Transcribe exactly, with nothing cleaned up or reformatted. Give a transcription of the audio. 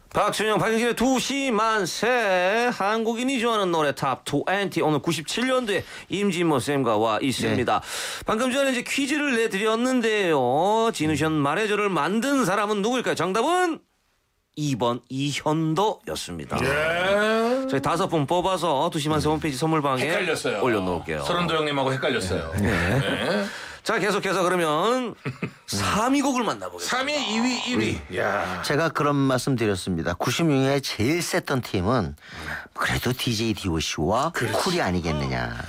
박준영, 박영진의 두시 만세. 한국인이 좋아하는 노래 탑 이십. 오늘 구십칠 년도에 임진모 쌤과 와 있습니다. 네. 방금 전에 이제 퀴즈를 내드렸는데요. 진우션 말해줘를 만든 사람은 누구일까요? 정답은 이 번 이현도였습니다. 예. 저희 다섯 분 뽑아서 두시 만세 홈페이지 선물방에 헷갈렸어요. 올려놓을게요. 서른도 형님하고 헷갈렸어요. 네. 네. 자, 계속해서 그러면 삼 위 곡을 만나보겠습니다. 삼 위, 이 위, 일 위. 야. 제가 그런 말씀 드렸습니다. 구십육 년에 제일 셌던 팀은 그래도 디제이 디오씨와 쿨이 아니겠느냐.